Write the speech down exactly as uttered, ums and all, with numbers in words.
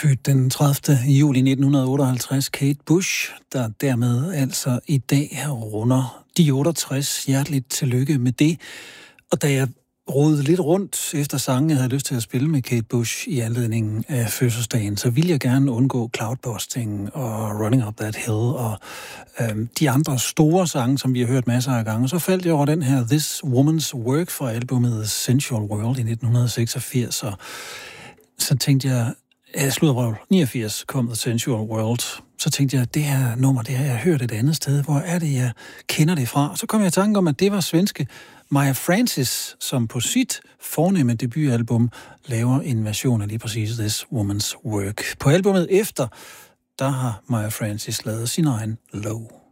født den tredivte juli nitten otteoghalvtreds, Kate Bush, der dermed altså i dag runder de otteogtres. Hjerteligt tillykke med det. Og da jeg rodede lidt rundt efter sangen, jeg havde lyst til at spille med Kate Bush i anledningen af fødselsdagen, så ville jeg gerne undgå Cloudbusting og Running Up That Hill og øhm, de andre store sange, som vi har hørt masser af gange. Så faldt jeg over den her This Woman's Work fra albumet Sensual World i nitten seksogfirs, og så tænkte jeg, jeg slutter niogfirs kom The Sensual World. Så tænkte jeg, det her nummer, det har jeg hørt et andet sted. Hvor er det, jeg kender det fra? Og så kom jeg i tanke om, at det var svenske Maja Francis, som på sit fornemme debutalbum laver en version af lige præcis This Woman's Work. På albumet efter, der har Maja Francis lavet sin egen Low.